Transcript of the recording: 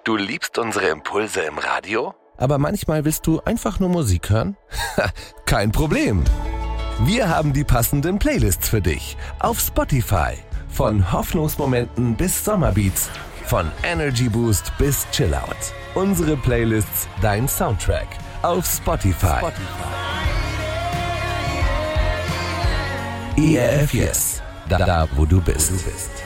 Du liebst unsere Impulse im Radio? Aber manchmal willst du einfach nur Musik hören? Kein Problem. Wir haben die passenden Playlists für dich auf Spotify. Von Hoffnungsmomenten bis Sommerbeats, von Energy Boost bis Chillout. Unsere Playlists, dein Soundtrack auf Spotify. ERF Yes, da wo du bist.